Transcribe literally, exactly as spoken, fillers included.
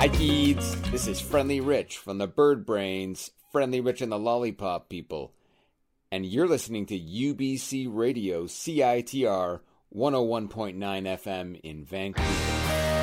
Hi kids, this is Friendly Rich from the Bird Brains, Friendly Rich and the Lollipop People, and you're listening to U B C Radio C I T R one oh one point nine F M in Vancouver.